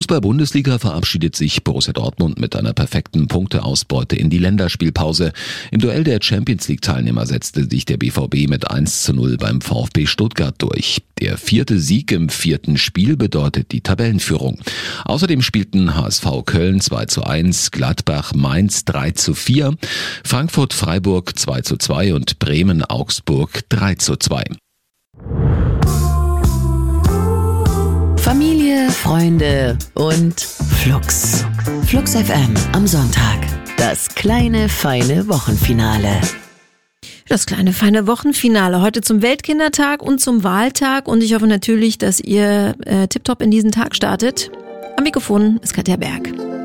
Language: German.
Fußball-Bundesliga verabschiedet sich Borussia Dortmund mit einer perfekten Punkteausbeute in die Länderspielpause. Im Duell der Champions-League-Teilnehmer setzte sich der BVB mit 1:0 beim VfB Stuttgart durch. Der 4. Sieg im 4. Spiel bedeutet die Tabellenführung. Außerdem spielten HSV Köln 2:1, Gladbach Mainz 3:4, Frankfurt Freiburg 2:2 und Bremen Augsburg 3:2. Familie, Freunde und Flux. Flux FM am Sonntag. Das kleine, feine Wochenfinale. Das kleine, feine Wochenfinale. Heute zum Weltkindertag und zum Wahltag. Und ich hoffe natürlich, dass ihr tipptopp in diesen Tag startet. Am Mikrofon ist Katja Berg.